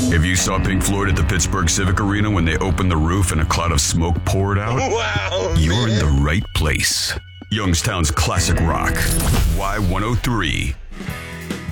If you saw Pink Floyd at the Pittsburgh Civic Arena when they opened the roof and a cloud of smoke poured out, Wow, you're in the right place. Youngstown's classic rock. Y103.